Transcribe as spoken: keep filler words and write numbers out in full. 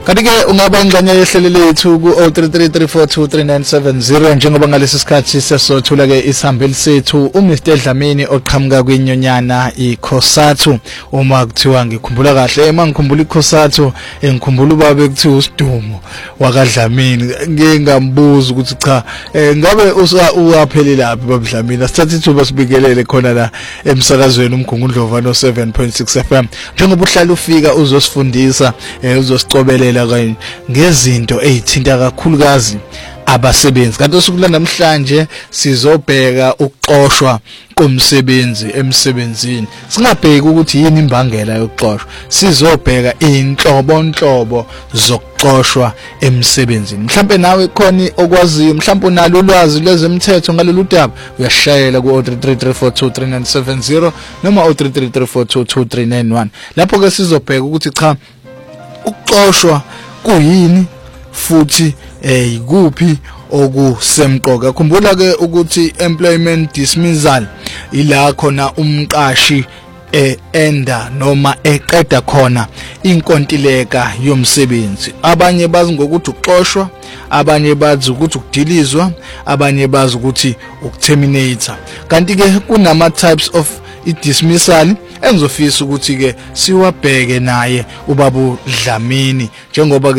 Kanti ke ungaba ingxenye yehlelo lethu ku zero three three three four two three nine seven zero njengoba ngalesi sikhathi sesothula ke isihambeli sethu uMr Dlamini oqhamuka kwinyonyana iKhosathu. Uma kuthiwa ngikhumbula kahle ema ngikhumbula iKhosathu engikhumbula ubaba ekuthiwa uSidumo wakaDlamini ngingambuza ukuthi cha ngabe uyapheli laphi baba Dlamini asithathe ithuba sibikelele khona la emsakazweni uMgungundlova no seven point six F M njengoba uhlala ufika uzosifundisa uzosicobela kanye ngezinto ezithinta kakhulukazi abasebenzi. Kanti osuku namhlanje sizobheka ukuxoshwa komsebenzi emsebenzini. Singabheki ukuthi yini imbangela yokuxoshwa, sizobheka inhlobonhlobo zokuxoshwa emsebenzini. Mhlambe nawe khona okwaziyo, mhlambe unalo ulwazi lwezemthetho ngalolu daba, uyashayela ku zero three three three four two three nine seven zero noma zero three three three four two two three nine one. Lapho ke sizobheka ukuthi cha ukuxoshwa kuyini futhi eh ikuphi okusemqoka. Khumbula ke ukuthi employment dismissal ila khona umqashi eh enda noma eqeda khona inkontileka yomsebenzi. Abanye bazi ngokuthi ukuxoshwa, abanye bazi ukuthi ukudilizwa, abanye bazi ukuthi ukuterminate. Kanti ke kunama types of i-dismissal engizofisa ukuthi ke siwabheke naye ubaba Dlamini njengoba